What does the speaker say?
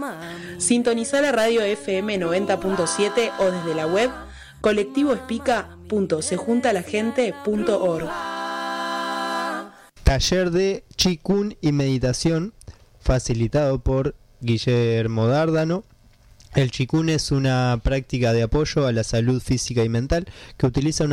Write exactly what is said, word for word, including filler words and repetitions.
Sintonizá la radio F M noventa punto siete o desde la web colectivoespica punto sejuntalagente punto org. Taller de Qigong y meditación facilitado por Guillermo Dárdano. El Qigong es una práctica de apoyo a la salud física y mental que utiliza una